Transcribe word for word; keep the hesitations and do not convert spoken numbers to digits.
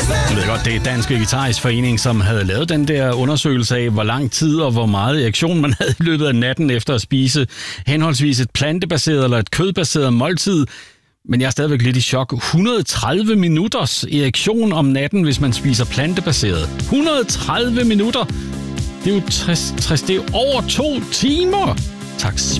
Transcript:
Jeg ved godt, det er Dansk Vegetarisk Forening, som havde lavet den der undersøgelse af, hvor lang tid og hvor meget erektion man havde i løbet af natten efter at spise henholdsvis et plantebaseret eller et kødbaseret måltid. Men jeg er stadigvæk lidt i chok. et hundrede og tredive minutters erektion om natten, hvis man spiser plantebaseret. et hundrede og tredive minutter! Det er jo tres, tres, det er over to timer! Tak.